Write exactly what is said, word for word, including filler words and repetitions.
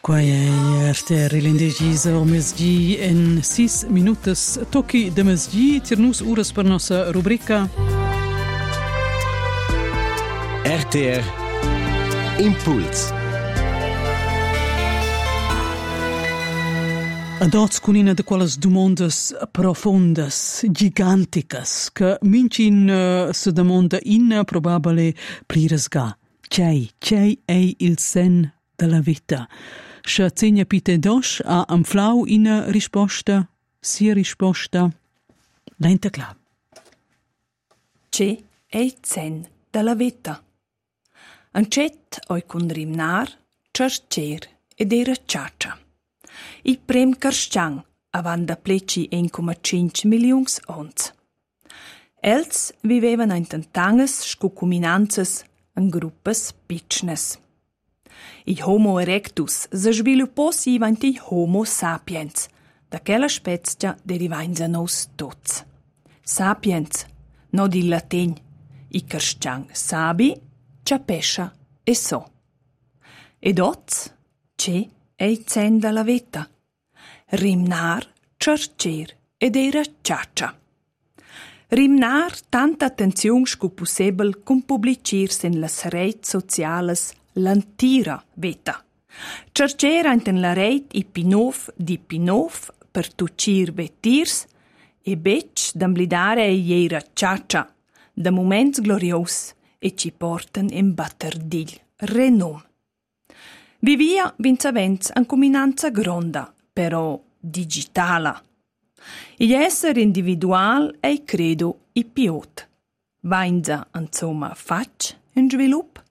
Quai è arteri l'indecisa o mesgi in sis minutos tocchi de mesgi tirnus uras per nostra rubrica R T R Impuls. Adots con una de quelles domandas profondas, giganticas, che mincin uh, se domanda improbabile priresga. C'è, c'è è il sen della vita. Scha zegna pite dos a amflau in risposta, sia risposta, lenta clar. C'è è il sen della vita. Ancet oi con rimnar, cercer ed era ciaccia. Il prem carstian avan da pleci un virgola cinque milions ons. Els vivevan in tantanges scucuminanzas in gruppes pitchnes. Il Homo erectus se sviluppò si avanti il Homo sapiens, da quella spezia derivainza nos tots. Sapiens, no di latin, i carstian sabi, ciapescia e so. Ed oz, c'è è il sen della vita. Rimnar, cercer ed era ciaccia. Rimnar tanta attenzione scu possibile con publicirs in las reti sociales l'antira vita. Cercer in la rete i pinov di pinov per tucir vetirs e bec d'amblidare e era ciaccia, da moments glorios e ci porten in batterdil renom. Vivia vinzavents an cominanza gronda, però digitala. Il essere individual è credo i piot. Vainza insomma fac in svilup